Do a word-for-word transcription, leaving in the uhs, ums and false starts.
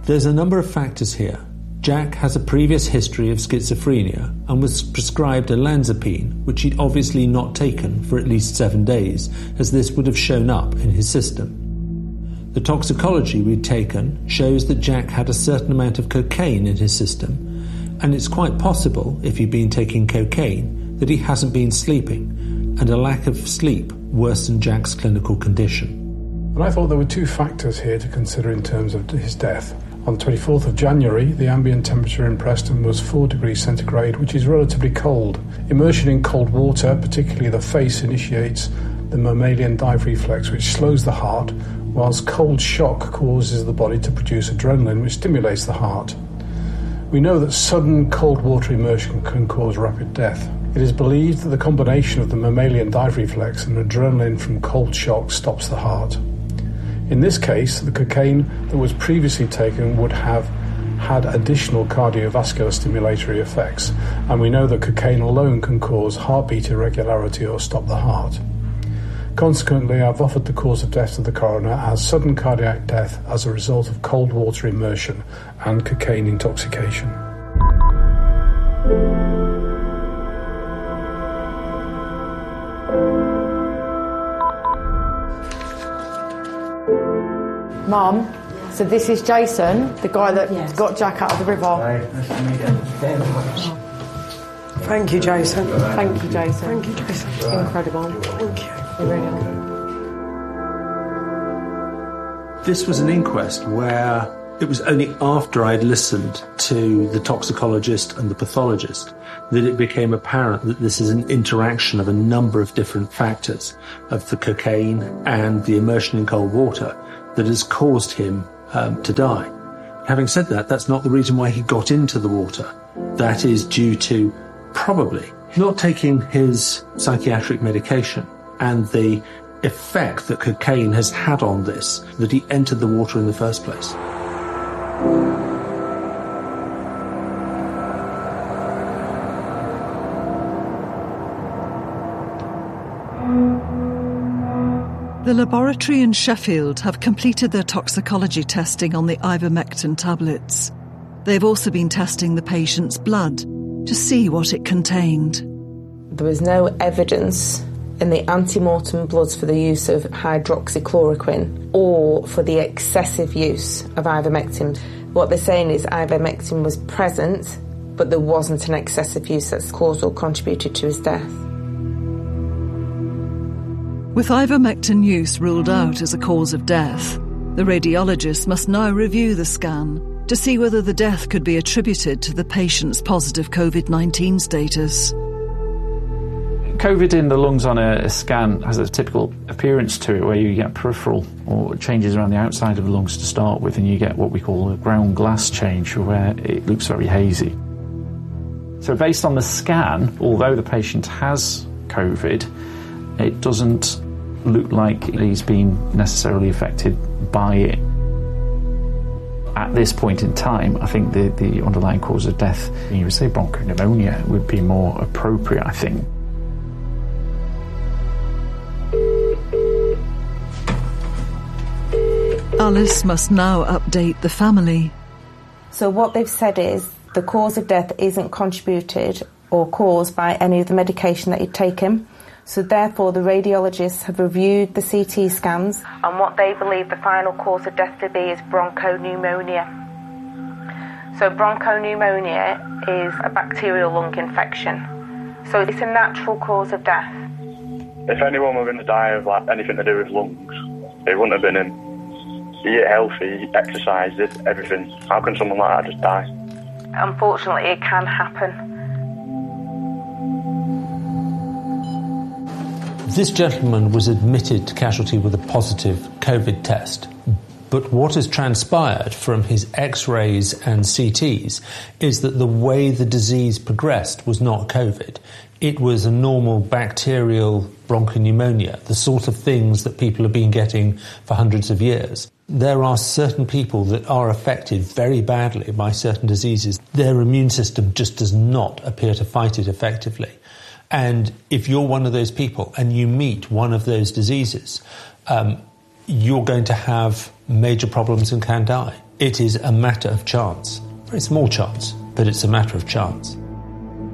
There's a number of factors here. Jack has a previous history of schizophrenia and was prescribed olanzapine, which he'd obviously not taken for at least seven days, as this would have shown up in his system. The toxicology we'd taken shows that Jack had a certain amount of cocaine in his system, and it's quite possible, if he'd been taking cocaine, that he hasn't been sleeping, and a lack of sleep worsened Jack's clinical condition. And I thought there were two factors here to consider in terms of his death. On the twenty-fourth of January, the ambient temperature in Preston was four degrees centigrade, which is relatively cold. Immersion in cold water, particularly the face, initiates the mammalian dive reflex, which slows the heart, whilst cold shock causes the body to produce adrenaline, which stimulates the heart. We know that sudden cold water immersion can cause rapid death. It is believed that the combination of the mammalian dive reflex and adrenaline from cold shock stops the heart. In this case, the cocaine that was previously taken would have had additional cardiovascular stimulatory effects, and we know that cocaine alone can cause heartbeat irregularity or stop the heart. Consequently, I've offered the cause of death to the coroner as sudden cardiac death as a result of cold water immersion and cocaine intoxication. Mum, so this is Jason, the guy that yes. got Jack out of the river. Hi, nice to meet you. Thank you, Jason. Thank you, Jason. Thank you, Jason. Incredible. Thank you. You really are. This was an inquest where it was only after I'd listened to the toxicologist and the pathologist that it became apparent that this is an interaction of a number of different factors, of the cocaine and the immersion in cold water, that has caused him um, to die. Having said that, that's not the reason why he got into the water. That is due to probably not taking his psychiatric medication and the effect that cocaine has had on this, that he entered the water in the first place. The laboratory in Sheffield have completed their toxicology testing on the ivermectin tablets. They've also been testing the patient's blood to see what it contained. There was no evidence in the ante-mortem bloods for the use of hydroxychloroquine or for the excessive use of ivermectin. What they're saying is ivermectin was present, but there wasn't an excessive use that's caused or contributed to his death. With ivermectin use ruled out as a cause of death, the radiologist must now review the scan to see whether the death could be attributed to the patient's positive COVID nineteen status. COVID in the lungs on a, a scan has a typical appearance to it where you get peripheral or changes around the outside of the lungs to start with, and you get what we call a ground glass change where it looks very hazy. So based on the scan, although the patient has COVID, it doesn't look like he's been necessarily affected by it. At this point in time, I think the, the underlying cause of death, you would say bronchopneumonia, would be more appropriate, I think. Alice must now update the family. So what they've said is the cause of death isn't contributed or caused by any of the medication that he'd taken. So therefore the radiologists have reviewed the C T scans, and what they believe the final cause of death to be is bronchopneumonia. So bronchopneumonia is a bacterial lung infection. So it's a natural cause of death. If anyone were going to die of like anything to do with lungs, it wouldn't have been him. He ate healthy, he exercised, did everything. How can someone like that just die? Unfortunately, it can happen. This gentleman was admitted to casualty with a positive COVID test, but what has transpired from his X-rays and C Ts is that the way the disease progressed was not COVID. It was a normal bacterial bronchopneumonia, the sort of things that people have been getting for hundreds of years. There are certain people that are affected very badly by certain diseases. Their immune system just does not appear to fight it effectively. And if you're one of those people and you meet one of those diseases, um, you're going to have major problems and can die. It is a matter of chance. Very small chance, but it's a matter of chance.